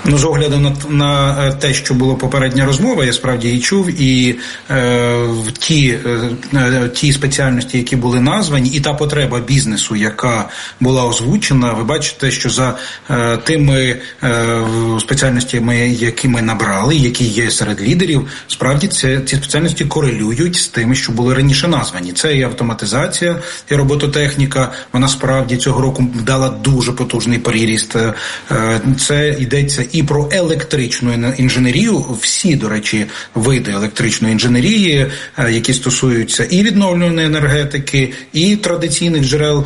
Ну, з огляду на те, що було попередня розмова, я справді її чув, і ті спеціальності, які були названі, і та потреба бізнесу, яка була озвучена, ви бачите, що за тими спеціальностями, які ми набрали, які є серед лідерів, справді ці спеціальності корелюють з тими, що були раніше названі. Це і автоматизація, і робототехніка, вона справді цього року дала дуже потужний приріст. Це йдеться і про електричну інженерію, всі, до речі, види електричної інженерії, які стосуються і відновлюваної енергетики, і традиційних джерел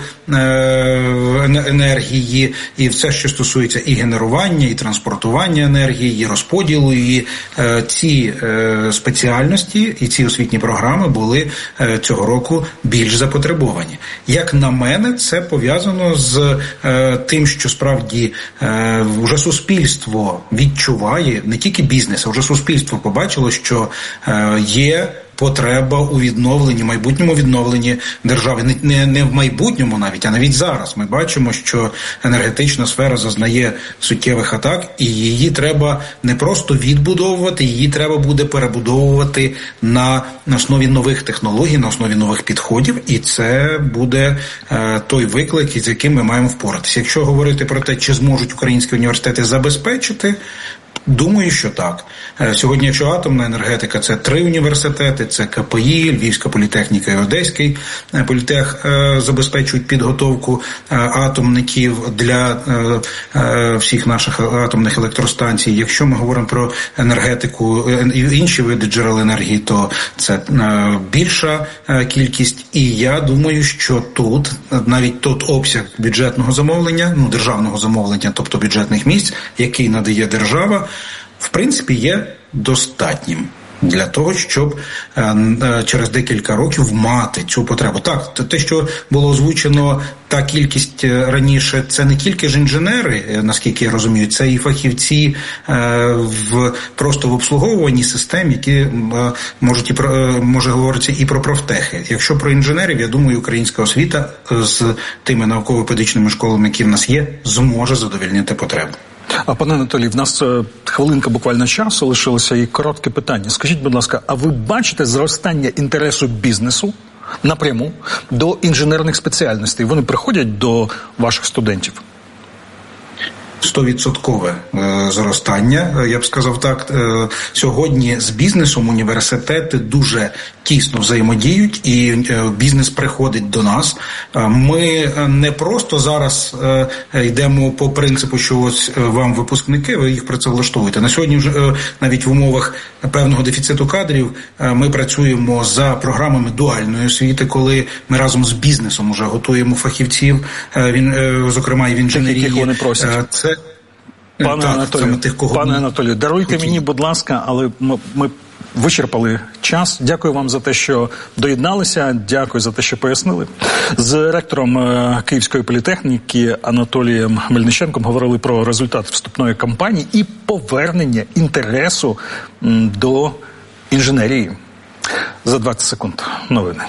енергії, і все, що стосується і генерування, і транспортування енергії, і розподілу, і ці спеціальності, і ці освітні програми були цього року більш запотребовані. Як на мене, це пов'язано з тим, що справді вже суспільство відчуває, не тільки бізнес, а вже суспільство побачило, що є потреба у відновленні, майбутньому відновленні держави. Не в майбутньому навіть, а навіть зараз. Ми бачимо, що енергетична сфера зазнає суттєвих атак, і її треба не просто відбудовувати, її треба буде перебудовувати на основі нових технологій, на основі нових підходів, і це буде той виклик, із яким ми маємо впоратися. Якщо говорити про те, чи зможуть українські університети забезпечити, думаю, що так. Сьогодні, якщо атомна енергетика, це 3 університети, це КПІ, Львівська політехніка і Одеський політех забезпечують підготовку атомників для всіх наших атомних електростанцій. Якщо ми говоримо про енергетику і інші види джерел енергії, то це більша кількість. І я думаю, що тут навіть тот обсяг бюджетного замовлення, державного замовлення, тобто бюджетних місць, який надає держава, в принципі, є достатнім для того, щоб через декілька років мати цю потребу. Так, те, що було озвучено, та кількість раніше, це не тільки ж інженери, наскільки я розумію, це і фахівці просто в обслуговуванні систем, які може говоритися і про профтехи. Якщо про інженерів, я думаю, українська освіта з тими науково-педагогічними школами, які в нас є, зможе задовольнити потребу. А пане Анатолій, в нас хвилинка буквально часу лишилося і коротке питання. Скажіть, будь ласка, а ви бачите зростання інтересу бізнесу напряму до інженерних спеціальностей? Вони приходять до ваших студентів? 100% зростання, я б сказав так. Сьогодні з бізнесом університети дуже тісно взаємодіють, і бізнес приходить до нас. Ми не просто зараз йдемо по принципу, що ось вам випускники, ви їх працевлаштовуєте. На сьогодні вже навіть в умовах певного дефіциту кадрів ми працюємо за програмами дуальної освіти, коли ми разом з бізнесом уже готуємо фахівців, зокрема і в інженерії. Яких вони просять. Пане Анатолію, даруйте мені, будь ласка, але ми вичерпали час. Дякую вам за те, що доєдналися, дякую за те, що пояснили. З ректором Київської політехніки Анатолієм Мельниченком говорили про результат вступної кампанії і повернення інтересу до інженерії. За 20 секунд новини.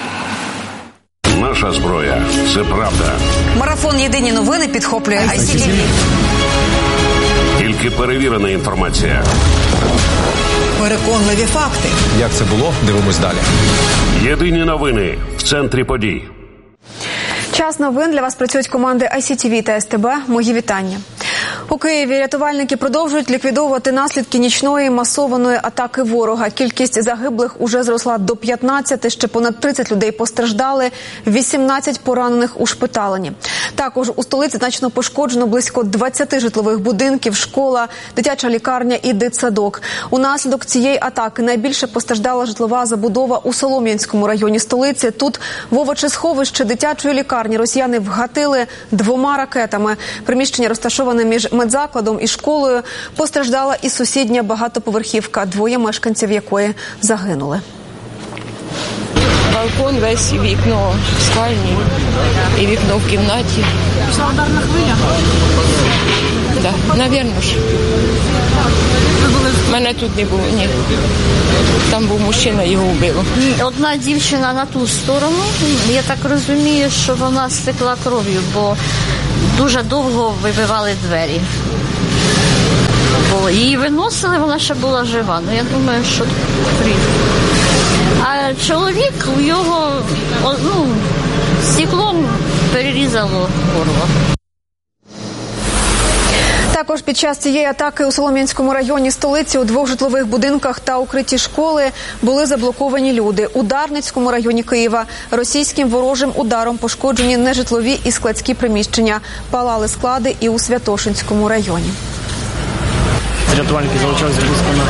Наша зброя – це правда. Марафон «Єдині новини» підхоплює ICTV. Тільки перевірена інформація. Переконливі факти. Як це було? Дивимось далі. Єдині новини в центрі подій. Час новин. Для вас працюють команди ICTV та СТБ. Мої вітання. У Києві рятувальники продовжують ліквідовувати наслідки нічної масованої атаки ворога. Кількість загиблих уже зросла до 15, ще понад 30 людей постраждали, 18 поранених ушпиталені. Також у столиці значно пошкоджено близько 20 житлових будинків, школа, дитяча лікарня і дитсадок. Унаслідок цієї атаки найбільше постраждала житлова забудова у Солом'янському районі столиці. Тут в овочесховище дитячої лікарні росіяни вгатили 2 ракетами. Приміщення розташоване між медзакладом і школою. Постраждала і сусідня багатоповерхівка, 2 мешканців якої загинули. Балкон весь, і вікно в спальні, і вікно в кімнаті. Пішла ударна хвиля? Так, навірно ж. Мене тут не було, ні. Там був мужчина, його вбило. Одна дівчина на ту сторону, я так розумію, що вона стекла кров'ю, бо дуже довго вибивали двері. виносили, вона ще була жива. Ну, я думаю, що прийде. А чоловік, його стеклом перерізало горло. Також під час цієї атаки у Солом'янському районі столиці у 2 житлових будинках та укритті школи були заблоковані люди. У Дарницькому районі Києва російським ворожим ударом пошкоджені нежитлові і складські приміщення. Палали склади і у Святошинському районі. Рятувальники залучалися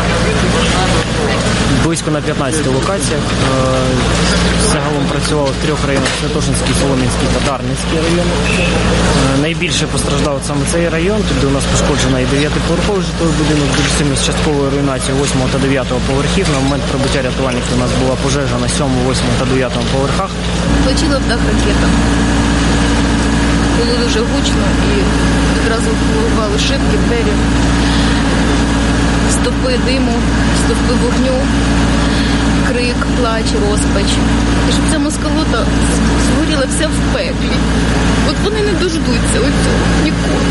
близько на 15 локаціях. Загалом працювало в 3 районах – Святошинський, Солом'янський та Дарницький район. Найбільше постраждав саме цей район, тут у нас пошкоджено і 9-поверховий житловий будинок, дуже сильно з частковою руйнацією 8 та 9 поверхів. На момент прибуття рятувальників у нас була пожежа на 7, 8 та 9 поверхах. Влучила в дах ракета. Було дуже гучно і відразу вибивали шибки, двері, стовпи диму, стовпи вогню, крик, плач, розпач. І щоб ця москалота згоріла вся в пеклі. От вони не дождуться оцього ніколи.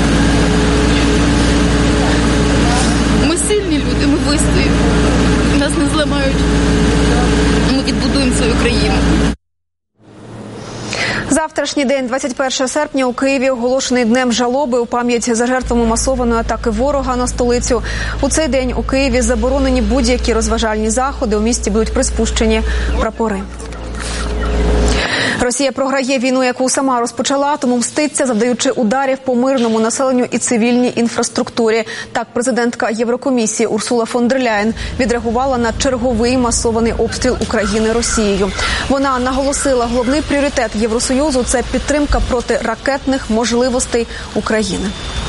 Ми сильні люди, ми вистоїмо. Нас не зламають. Ми відбудуємо свою країну. Завтрашній день, 21 серпня, у Києві оголошений днем жалоби у пам'ять за жертвами масованої атаки ворога на столицю. У цей день у Києві заборонені будь-які розважальні заходи. У місті будуть приспущені прапори. Росія програє війну, яку сама розпочала, тому мститься, завдаючи ударів по мирному населенню і цивільній інфраструктурі. Так, президентка Єврокомісії Урсула фон дер Ляєн відреагувала на черговий масований обстріл України Росією. Вона наголосила, головний пріоритет Євросоюзу – це підтримка протиракетних можливостей України.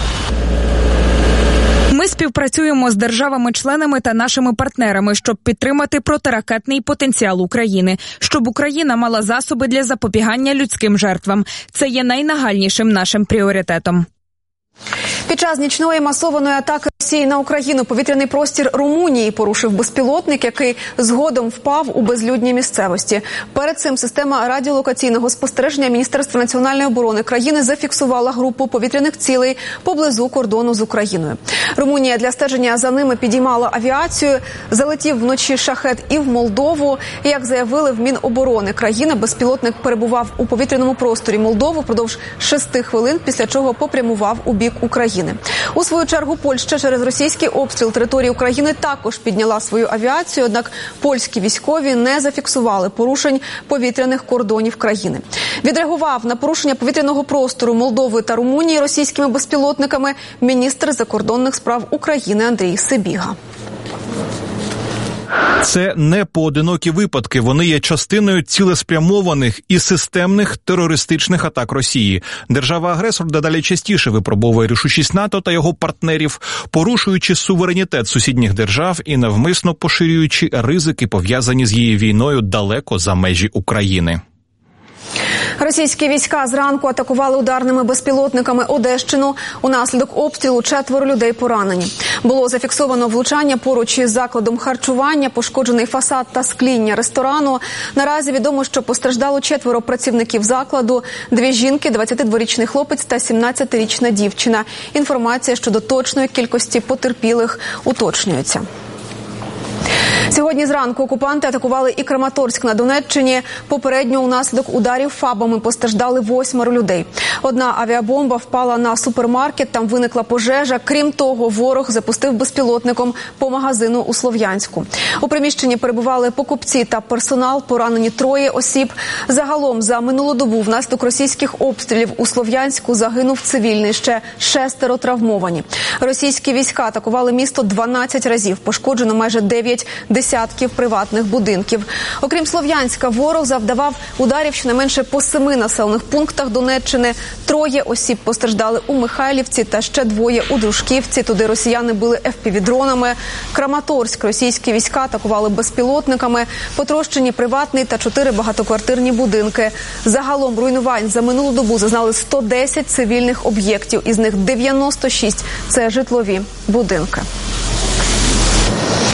Ми співпрацюємо з державами-членами та нашими партнерами, щоб підтримати протиракетний потенціал України, щоб Україна мала засоби для запобігання людським жертвам. Це є найнагальнішим нашим пріоритетом. Під час нічної масованої атаки Росії на Україну повітряний простір Румунії порушив безпілотник, який згодом впав у безлюдній місцевості. Перед цим система радіолокаційного спостереження Міністерства національної оборони країни зафіксувала групу повітряних цілей поблизу кордону з Україною. Румунія для стеження за ними підіймала авіацію. Залетів вночі шахет і в Молдову. Як заявили в Міноборони країни, безпілотник перебував у повітряному просторі Молдови впродовж 6 хвилин, після чого попрямував у бік України. У свою чергу Польща через російський обстріл території України також підняла свою авіацію, однак польські військові не зафіксували порушень повітряних кордонів країни. Відреагував на порушення повітряного простору Молдови та Румунії російськими безпілотниками міністр закордонних справ України Андрій Сибіга. Це не поодинокі випадки, вони є частиною цілеспрямованих і системних терористичних атак Росії. Держава-агресор дедалі частіше випробовує рішучість НАТО та його партнерів, порушуючи суверенітет сусідніх держав і навмисно поширюючи ризики, пов'язані з її війною далеко за межі України. Російські війська зранку атакували ударними безпілотниками Одещину. Унаслідок обстрілу 4 людей поранені. Було зафіксовано влучання поруч із закладом харчування, пошкоджений фасад та скління ресторану. Наразі відомо, що постраждало 4 працівників закладу, 2 жінки, 22-річний хлопець та 17-річна дівчина. Інформація щодо точної кількості потерпілих уточнюється. Сьогодні зранку окупанти атакували і Краматорськ на Донеччині. Попередньо унаслідок ударів фабами постраждали 8 людей. Одна авіабомба впала на супермаркет, там виникла пожежа. Крім того, ворог запустив безпілотником по магазину у Слов'янську. У приміщенні перебували покупці та персонал, поранені 3 осіб. Загалом за минулу добу внаслідок російських обстрілів у Слов'янську загинув цивільний, ще 6 травмовані. Російські війська атакували місто 12 разів, пошкоджено майже 9 десятків приватних будинків. Окрім Слов'янська, ворог завдавав ударів щонайменше по 7 населених пунктах Донеччини. 3 осіб постраждали у Михайлівці та ще 2 у Дружківці. Туди росіяни били FPV-дронами. Краматорськ російські війська атакували безпілотниками. Потрощені приватний та 4 багатоквартирні будинки. Загалом руйнувань за минулу добу зазнали 110 цивільних об'єктів. Із них 96 – це житлові будинки.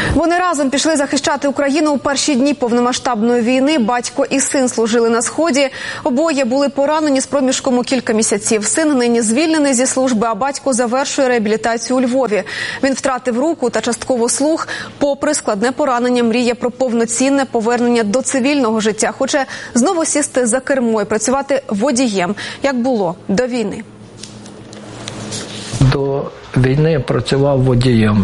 Вони разом пішли захищати Україну у перші дні повномасштабної війни. Батько і син служили на Сході. Обоє були поранені з проміжком у кілька місяців. Син нині звільнений зі служби, а батько завершує реабілітацію у Львові. Він втратив руку та частково слух. Попри складне поранення, мріє про повноцінне повернення до цивільного життя. Хоче знову сісти за кермо і працювати водієм, як було до війни. До війни працював водієм.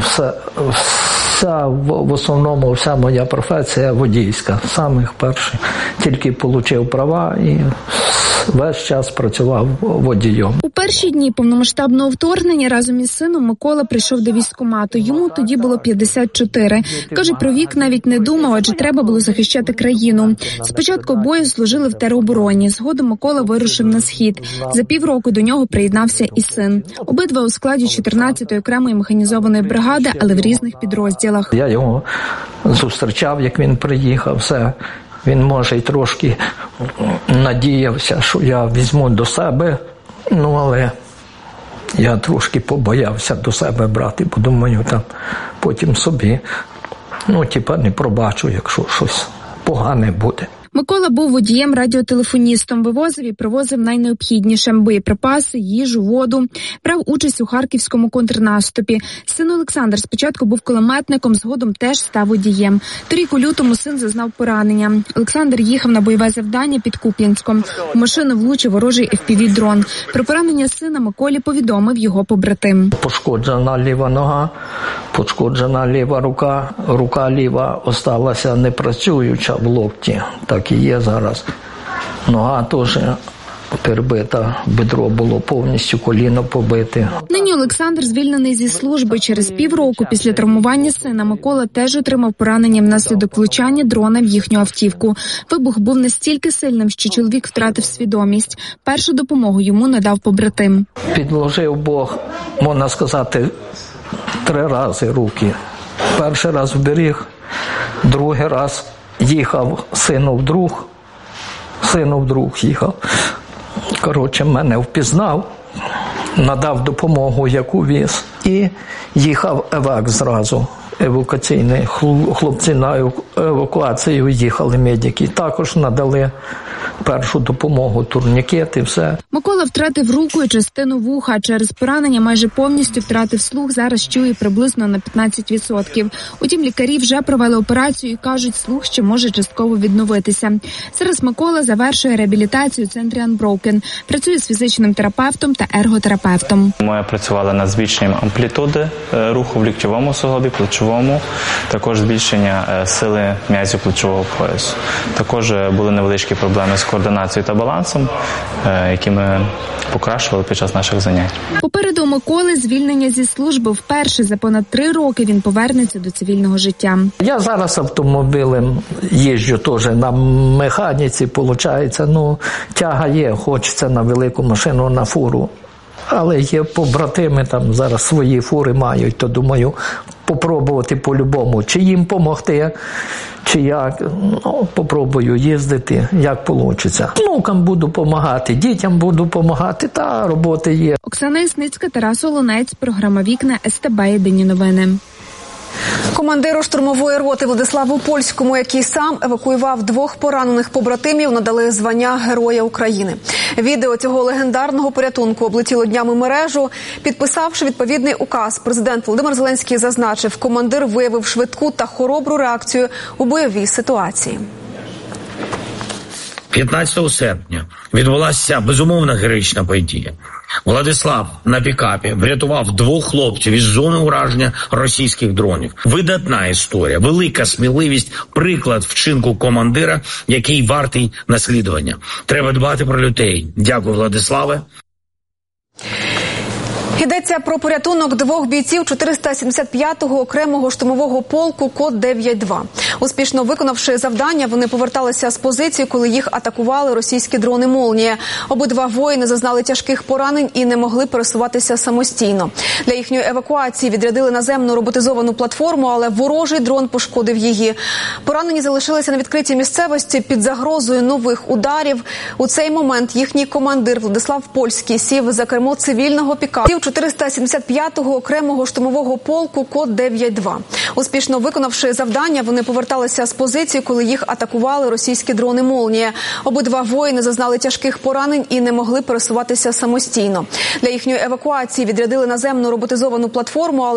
В основному вся моя професія водійська. З самих перших тільки отримав права і весь час працював водієм. У перші дні повномасштабного вторгнення разом із сином Микола прийшов до військкомату. Йому тоді було 54. Каже, про вік навіть не думав, адже треба було захищати країну. Спочатку обоє служили в теробороні. Згодом Микола вирушив на Схід. За півроку до нього приєднався і син. Обидва у складі 14-ї окремої механізованої бригади, але в різних підрозділах. Я його зустрічав, як він приїхав, все. Він, може, й трошки надіявся, що я візьму до себе, але я трошки побоявся до себе брати, бо думаю, там потім собі, не пробачу, якщо щось погане буде. Микола був водієм-радіотелефоністом, вивозив і привозив найнеобхідніше – боєприпаси, їжу, воду. Брав участь у харківському контрнаступі. Син Олександр спочатку був кулеметником, згодом теж став водієм. Торік у лютому син зазнав поранення. Олександр їхав на бойове завдання під Куп'янськом. У машину влучив ворожий FPV-дрон. Про поранення сина Миколі повідомив його побратим. Пошкоджена ліва нога, пошкоджена ліва рука. Рука ліва осталася непрацююча в локті. Так і є зараз. Нога теж перебита, бедро було повністю, коліно побите. Нині Олександр звільнений зі служби. Через півроку після травмування сина Микола теж отримав поранення внаслідок влучання дрона в їхню автівку. Вибух був настільки сильним, що чоловік втратив свідомість. Першу допомогу йому надав побратим. Підложив Бог, можна сказати, 3 рази руки. Перший раз вберіг, другий раз їхав сину в друг їхав. Мене впізнав, надав допомогу, яку віз, і їхав евак зразу. Евакуаційний, хлопці на евакуацію їхали медики. Також надали першу допомогу, турнікет і все. Микола втратив руку і частину вуха. Через поранення майже повністю втратив слух, зараз чує приблизно на 15%. Утім, лікарі вже провели операцію і кажуть, слух ще може частково відновитися. Зараз Микола завершує реабілітацію у центрі Unbroken. Працює з фізичним терапевтом та ерготерапевтом. Ми працювали над збільшенням амплітуди руху в ліктьовому суглобі, плечовому, також збільшення сили м'язів плечового поясу. Також були невеличкі проблеми з координацією та балансом, які ми покращували під час наших занять. Попереду у Миколи звільнення зі служби. Вперше за понад 3 роки він повернеться до цивільного життя. Я зараз автомобілем їжджу теж на механіці, виходить, тяга є, хочеться на велику машину, на фуру. Але є побратими, там зараз свої фури мають, то думаю, попробувати по-любому, чи їм допомогти, чи як. Попробую їздити, як вийде. Внукам буду допомагати, дітям буду допомагати, та роботи є. Оксана Ясницька, Тарас Олонець, програма «Вікна», СТБ, Єдині новини. Командиру штурмової роти Владиславу Польському, який сам евакуював 2 поранених побратимів, надали звання Героя України. Відео цього легендарного порятунку облетіло днями мережу. Підписавши відповідний указ, президент Володимир Зеленський зазначив, командир виявив швидку та хоробру реакцію у бойовій ситуації. 15 серпня відбулася безумовна героїчна подія. Владислав на пікапі врятував 2 хлопців із зони ураження російських дронів. Видатна історія, велика сміливість, приклад вчинку командира, який вартий наслідування. Треба дбати про людей. Дякую, Владиславе. Йдеться про порятунок 2 бійців 475-го окремого штурмового полку код 9-2. Успішно виконавши завдання, вони поверталися з позиції, коли їх атакували російські дрони «Молнія». Обидва воїни зазнали тяжких поранень і не могли пересуватися самостійно. Для їхньої евакуації відрядили наземну роботизовану платформу, але ворожий дрон пошкодив її. Поранені залишилися на відкритій місцевості під загрозою нових ударів. У цей момент їхній командир Владислав Польський сів за кермо цивільного пікапу 475-го окремого штурмового полку Код 9-2. Успішно виконавши завдання, вони поверталися з позиції, коли їх атакували російські дрони «Молнія». Обидва воїни зазнали тяжких поранень і не могли пересуватися самостійно. Для їхньої евакуації відрядили наземну роботизовану платформу, але